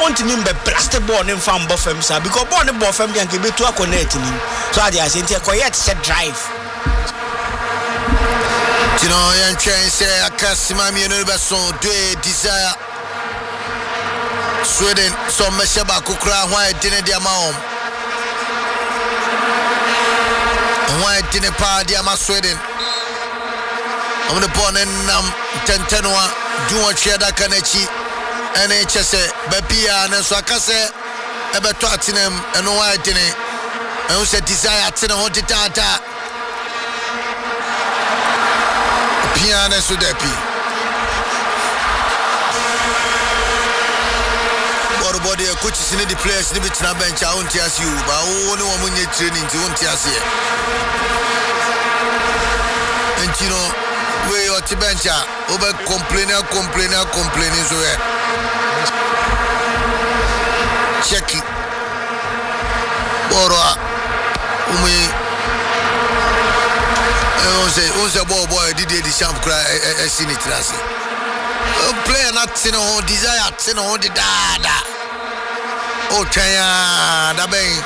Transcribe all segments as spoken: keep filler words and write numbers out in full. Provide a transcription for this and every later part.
want to be blast ball in farm buffem sir because born the buffem can be to a connect him. So I just say quiet set drive. You know, I'm trying to say I can't see my universe do desire. Sweden so meshaba kukra why didn't the amount. Why didn't pa the amount Sweden? I'm the born in um tentenwa do what share that kanechi and H S A Bapia and so I can say about Tottenham and why didn't I also desire to know the data piano so depi. Body a coach is in the players in the bench. I won't ask you, but I only want to training to won't ask you. And you know, we are to bench over complainer, complainer, complaining. So, check it. Bora, Umi, I say, Unsa boy, boy, did the champ cry? I seen it last. Player not seen on desire, seen on the dada. Oh, Chaya, da bem.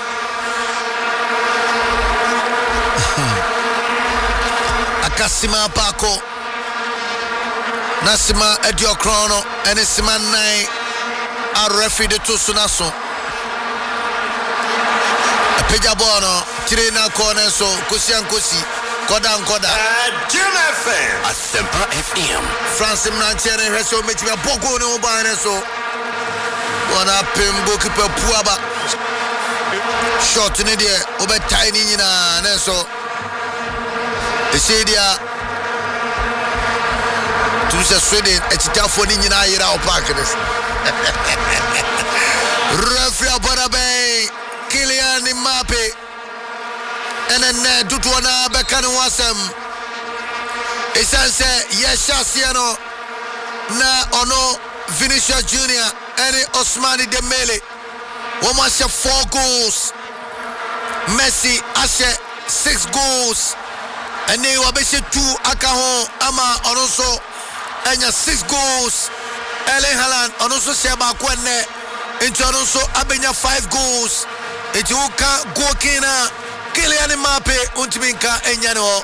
Akasima Paco Nasima Edio Chrono and Sima Nai are referee de Tusunaso. A Pejabono, Tirena Corner, so Kusian Kusi, Kodan Koda. Jim F M. A Semper F M. Francis Nantian has so much of a Boko no Banaso. Wana pembo kipe puaba short ni de obe tiny nyina na so esedia tu se Sweden etitafo ni nyina yira o park this Rafael Barabe Kylian Mbappe enene dutu na beka no wasem esanse yeshasiano na ono Vinicius Junior and Osmani Dembele. Woman share four goals. Messi ashe six goals. And they were basically two akaho ama also and six goals. Erling Haaland also share back one into also abenya five goals. It will go kina Kylian Mbappe untiminka enyano.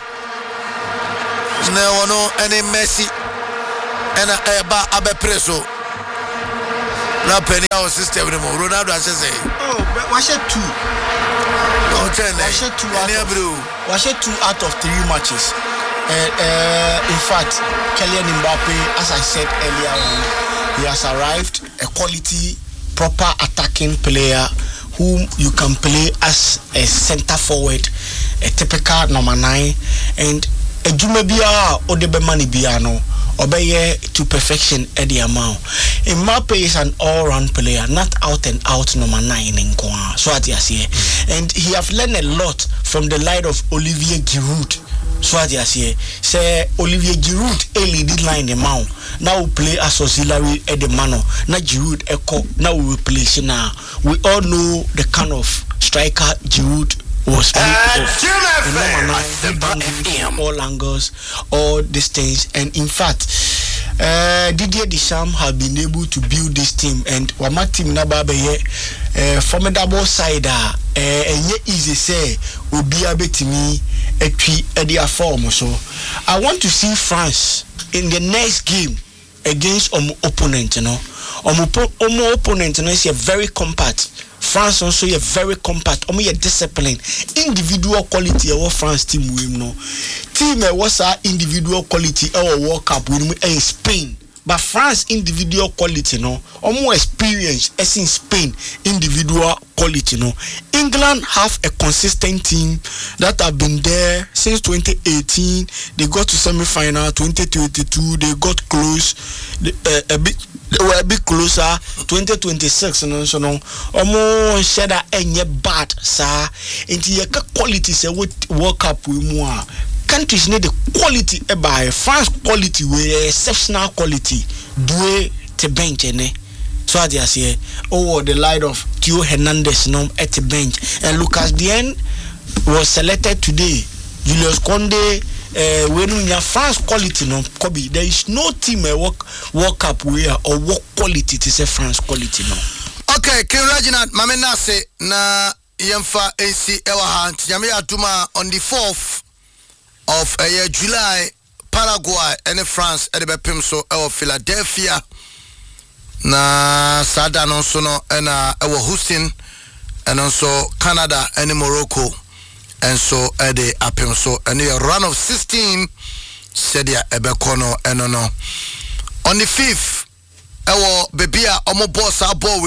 No no any Messi and eba abe preso. Now penny our system anymore. Ronaldo has say. Oh, but watch it two. No, watch it two out of, watch it two out of three matches. Uh, uh, in fact, Kylian Mbappe, as I said earlier on, he has arrived a quality, proper attacking player whom you can play as a centre forward, a typical number nine, and a Jumebia or the Bemani Biano. Obey to perfection at the amount. Mbappe is an all-round player, not out and out number nine in Kwa. So at here, and he have learned a lot from the light of Olivier Giroud. So at here, say Olivier Giroud a leading line the mount. Now we play as auxiliary at the mano. Now Giroud echo. Now we play now. We all know the kind of striker Giroud was of all angles, all distance, and in fact, uh, Didier Deschamps have been able to build this team, and Wama team Nababe, uh, formidable side, uh, and yet easy say, will be able to me a tree at their form. So, I want to see France in the next game against um opponent, you know, um, um opponent, you know, is a very compact. France also a very compact, only a discipline, individual quality. Our France team win no team. What's our individual quality? Our World Cup win in Spain, but France individual quality no, or more experience as in Spain individual quality no. England have a consistent team that have been there since twenty eighteen. They got to semi-final. twenty twenty-two they got close, uh, a bit. They were a bit closer. twenty twenty-six, no, so no. Omo sheda enye bad, sir. Inti yeka quality se World Cup we more. Countries need the quality by France quality we exceptional quality. Due te bench ne. So I just say, oh, the light of Theo Hernandez no at the bench, and Lucas Digne was selected today. Julius Conde. Uh, when we have France quality, no, Kobe, there is no team a work World Cup where or work quality to say France quality, no. Okay, King Reginald, Mame Nase, na Yemfa A C Ewahant, Yami Atuma on the fourth of uh, year July, Paraguay, and France, at the Bepimso, Ewa Philadelphia, na Sada no sono, and uh, Ewa Houston, and also Canada, and Morocco, and so at the Apimso, and a run of sixteen, Sedia Ebekono, and no. On the fifth, Ewa Bebia, Omo Boss, our boy.